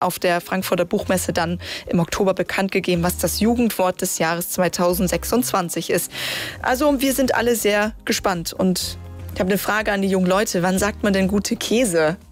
auf der Frankfurter Buchmesse dann im Oktober bekannt gegeben, was das Jugendwort des Jahres 2026 ist. Also wir sind alle sehr gespannt und ich habe eine Frage an die jungen Leute. Wann sagt man denn gute Käse?